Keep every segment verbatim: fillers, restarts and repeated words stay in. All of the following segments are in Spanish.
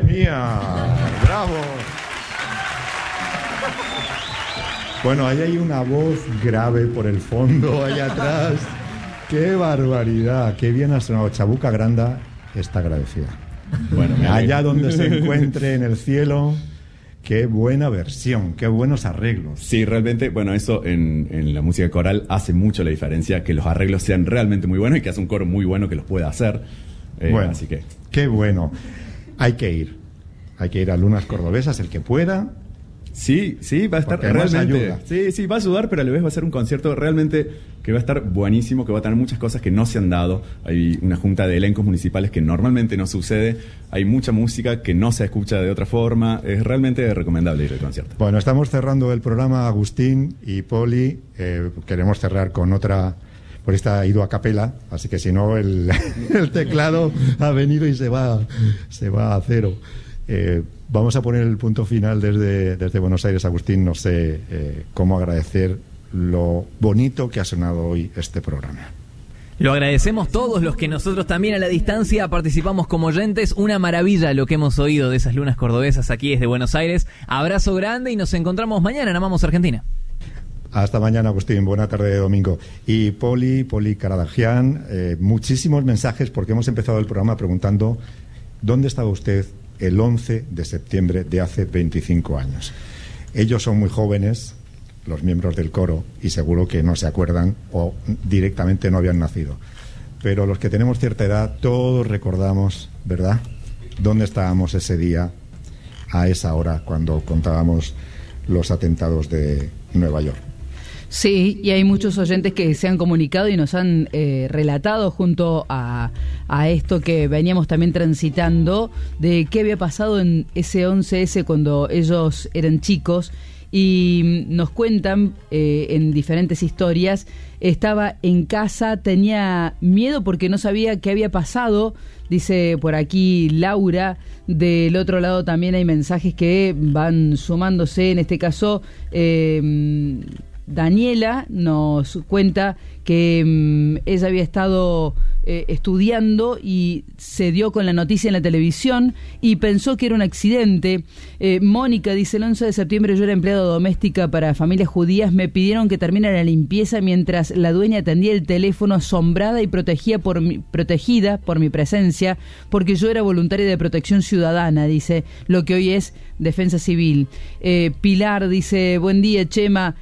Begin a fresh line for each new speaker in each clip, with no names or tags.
¡Madre mía! ¡Bravo! Bueno, ahí hay una voz grave por el fondo, allá atrás. ¡Qué barbaridad! ¡Qué bien ha sonado! Chabuca Granda está agradecida. Bueno, allá donde se encuentre en el cielo, qué buena versión, qué buenos arreglos.
Sí, realmente, bueno, eso en, en la música coral hace mucho la diferencia, que los arreglos sean realmente muy buenos y que hace un coro muy bueno que los pueda hacer. Eh,
bueno,
así que...
qué bueno. Hay que ir. Hay que ir a Lunas Cordobesas, el que pueda.
Sí, sí, va a estar
porque
realmente...
ayuda.
Sí, sí, va a ayudar, pero a la vez va a ser un concierto realmente que va a estar buenísimo, que va a tener muchas cosas que no se han dado. Hay una junta de elencos municipales que normalmente no sucede. Hay mucha música que no se escucha de otra forma. Es realmente recomendable ir al concierto.
Bueno, estamos cerrando el programa, Agustín y Poli. Eh, queremos cerrar con otra... Por esta ha ido a capela, así que si no, el, el teclado ha venido y se va, se va a cero. Eh, vamos a poner el punto final desde, desde Buenos Aires, Agustín. No sé eh, cómo agradecer lo bonito que ha sonado hoy este programa.
Lo agradecemos todos los que nosotros también a la distancia participamos como oyentes. Una maravilla lo que hemos oído de esas lunas cordobesas aquí desde Buenos Aires. Abrazo grande y nos encontramos mañana en Amamos Argentina.
Hasta mañana, Agustín. Buena tarde de domingo. Y Poli, Poli Karadagian, eh, muchísimos mensajes porque hemos empezado el programa preguntando ¿dónde estaba usted el once de septiembre de hace veinticinco años? Ellos son muy jóvenes, los miembros del coro, y seguro que no se acuerdan o directamente no habían nacido. Pero los que tenemos cierta edad, todos recordamos, ¿verdad?, dónde estábamos ese día, a esa hora, cuando contábamos los atentados de Nueva York.
Sí, y hay muchos oyentes que se han comunicado y nos han eh, relatado junto a, a esto que veníamos también transitando, de qué había pasado en ese once ese cuando ellos eran chicos, y nos cuentan eh, en diferentes historias. Estaba en casa, tenía miedo porque no sabía qué había pasado, dice por aquí Laura. Del otro lado también hay mensajes que van sumándose, en este caso eh, Daniela nos cuenta que um, ella había estado eh, estudiando y se dio con la noticia en la televisión y pensó que era un accidente. eh, Mónica dice: el once de septiembre yo era empleada doméstica para familias judías, me pidieron que termine la limpieza mientras la dueña atendía el teléfono, asombrada y protegida por mi, protegida por mi presencia, porque yo era voluntaria de protección ciudadana, dice, lo que hoy es defensa civil. eh, Pilar dice: buen día, Chema.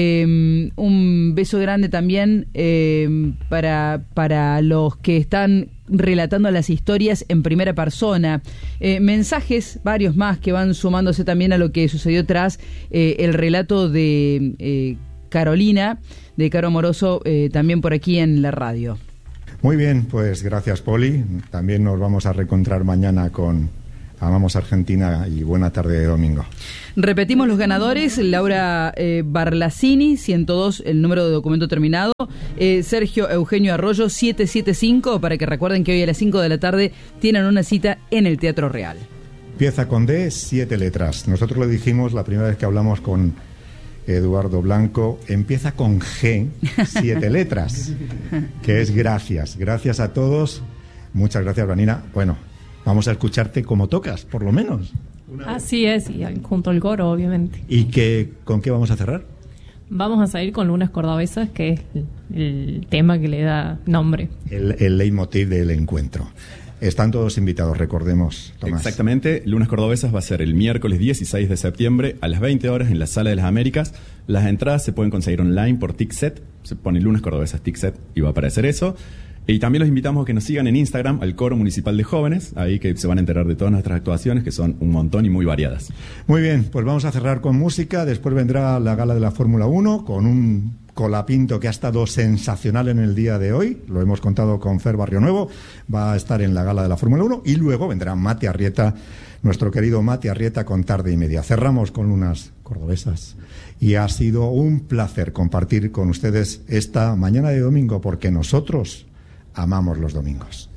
Eh, un beso grande también eh, para, para los que están relatando las historias en primera persona. Eh, mensajes, varios más que van sumándose también a lo que sucedió tras eh, el relato de eh, Carolina, de Caro Moroso, eh, también por aquí en la radio.
Muy bien, pues gracias, Poli. También nos vamos a reencontrar mañana con Amamos Argentina y buena tarde de domingo.
Repetimos los ganadores: Laura eh, Barlacini, ciento dos, el número de documento terminado. eh, Sergio Eugenio Arroyo, setecientos setenta y cinco, para que recuerden que hoy a las cinco de la tarde tienen una cita en el Teatro Real.
Empieza con D, siete letras. Nosotros lo dijimos la primera vez que hablamos con Eduardo Blanco, empieza con G, siete letras, que es gracias. Gracias a todos. Muchas gracias, Vanina. Bueno, vamos a escucharte como tocas, por lo menos.
Así es, y junto al coro, obviamente.
¿Y qué, con qué vamos a cerrar?
Vamos a salir con Lunas Cordobesas, que es el, el tema que le da nombre.
El, el leitmotiv del encuentro. Están todos invitados, recordemos, Tomás.
Exactamente, Lunas Cordobesas va a ser el miércoles dieciséis de septiembre a las veinte horas en la Sala de las Américas. Las entradas se pueden conseguir online por Tickset, se pone Lunas Cordobesas Tickset y va a aparecer eso. Y también los invitamos a que nos sigan en Instagram, al Coro Municipal de Jóvenes, ahí que se van a enterar de todas nuestras actuaciones, que son un montón y muy variadas.
Muy bien, pues vamos a cerrar con música, después vendrá la gala de la Fórmula uno, con un colapinto que ha estado sensacional en el día de hoy, lo hemos contado con Fer Barrio Nuevo, va a estar en la gala de la Fórmula uno, y luego vendrá Mati Arrieta, nuestro querido Mati Arrieta, con Tarde y Media. Cerramos con Lunas Cordobesas, y ha sido un placer compartir con ustedes esta mañana de domingo, porque nosotros amamos los domingos.